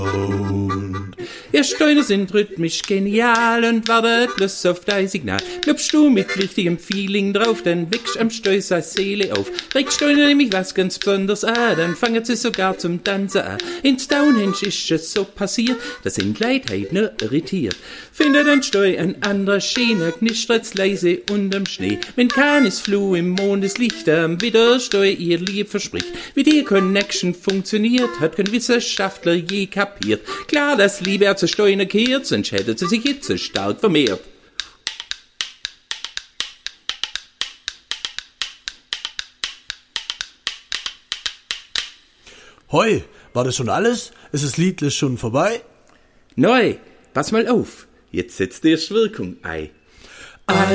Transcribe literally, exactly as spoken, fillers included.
Ihr Steine sind rhythmisch genial und wartet bloß auf dein Signal. Glaubst du mit richtigem Feeling drauf, dann wächst am Steu seine Seele auf. Regt Steine nämlich was ganz Besonderes an, dann fangen sie sogar zum Tanzen an. In Stonehenge ist es so passiert, dass sind Leute heute nur irritiert. Findet ein Steu an anderer Schiene, knistert's leise unterm Schnee. Wenn keines Floh im Mondeslicht am Widersteu ihr Lieb verspricht. Wie die Connection funktioniert, hat kein Wissenschaftler je kapiert. Klar, dass Liebe zu Steine kehrt, sonst hätte sie sich jetzt so stark vermehrt. Hoi, war das schon alles? Ist das Liedle schon vorbei? Neu, pass mal auf, jetzt setzt erst Wirkung ein.